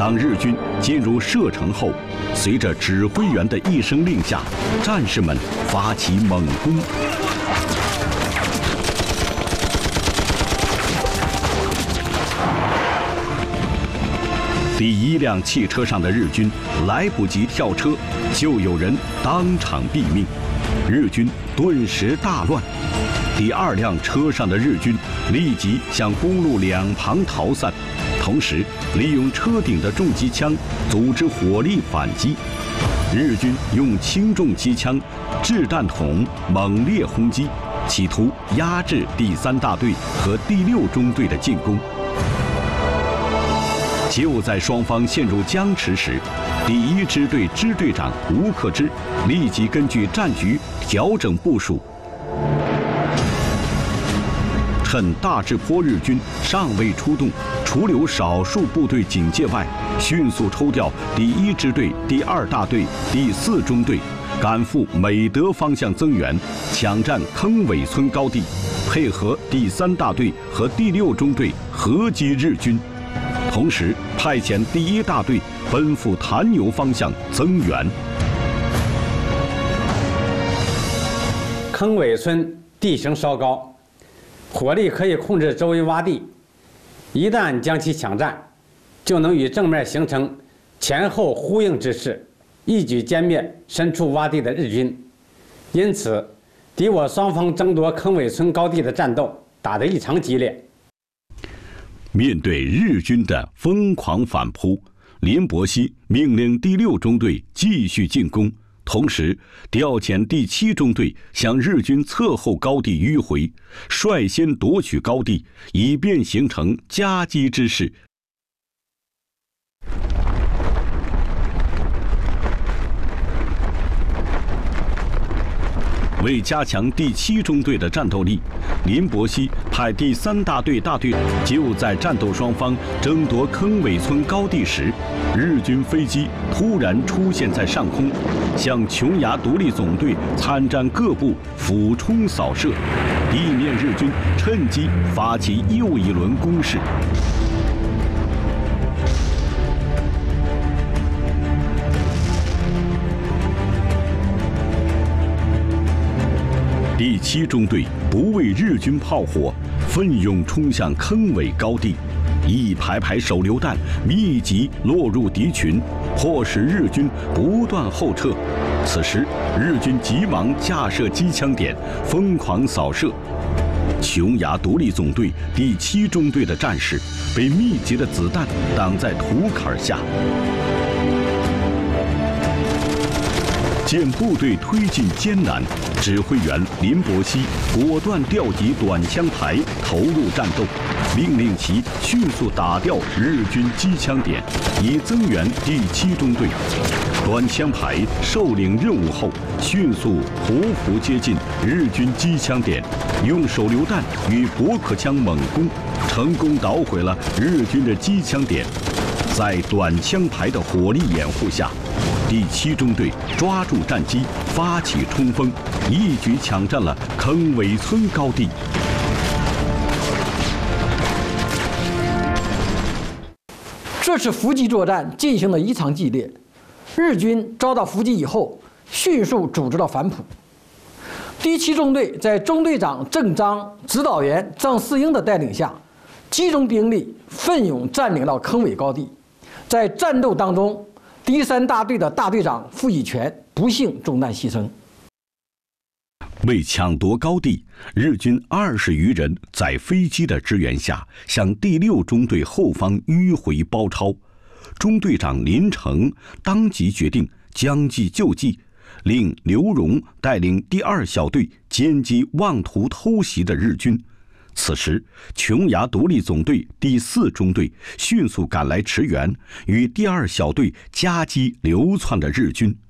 当日军进入射程后，随着指挥员的一声令下，战士们发起猛攻。第一辆汽车上的日军来不及跳车，就有人当场毙命，日军顿时大乱。第二辆车上的日军立即向公路两旁逃散，同时利用车顶的重机枪组织火力反击。日军用轻重机枪、掷弹筒猛烈轰击，企图压制第3大队和第6中队的进攻。就在双方陷入僵持时，第1支队支队长吴克之立即根据战局调整部署，趁大治坡日军尚未出动，除留少数部队警戒外，迅速抽调第1支队、第2大队、第4中队，赶赴美德方向增援，抢占坑尾村高地，配合第3大队和第6中队合击日军。同时派遣第1大队奔赴坛牛方向增援。 坑尾村地形稍高，火力可以控制周围洼地，一旦将其抢占，就能与正面形成前后呼应之势，一举歼灭身处洼地的日军。因此，敌我双方争夺坑尾村高地的战斗打得异常激烈。 面对日军的疯狂反扑，林伯熙命令第6中队继续进攻，同时调遣第7中队向日军侧后高地迂回，率先夺取高地，以便形成夹击之势。为加强第7中队的战斗力，林伯熙派第3大队大队就在战斗双方争夺坑尾村高地时，日军飞机突然出现在上空，向琼崖独立总队参战各部俯冲扫射，地面日军趁机发起又一轮攻势。第7中队不畏日军炮火，奋勇冲向坑尾高地，一排排手榴弹密集落入敌群，迫使日军不断后撤。此时，日军急忙架设机枪点，疯狂扫射。琼崖独立总队第7中队的战士被密集的子弹挡在土坎下。见部队推进艰难，指挥员林伯熙果断调集短枪排投入战斗，命令其迅速打掉日军机枪点，以增援第7中队。短枪排受领任务后，迅速匍匐接近日军机枪点，用手榴弹与驳壳枪猛攻，成功捣毁了日军的机枪点。在短枪排的火力掩护下，第7中队抓住战机，发起冲锋，一举抢占了坑尾村高地。 这次伏击作战进行得异常激烈，日军遭到伏击以后，迅速组织了反扑。第7中队在中队长郑章、指导员郑世英的带领下，集中兵力，奋勇占领了坑尾高地。在战斗当中，第3大队的大队长傅以全不幸中弹牺牲。 为抢夺高地，日军20余人在飞机的支援下，向第6中队后方迂回包抄。中队长林成当即决定将计就计，令刘荣带领第2小队歼击妄图偷袭的日军。此时，琼崖独立总队第4中队迅速赶来驰援，与第2小队夹击流窜的日军。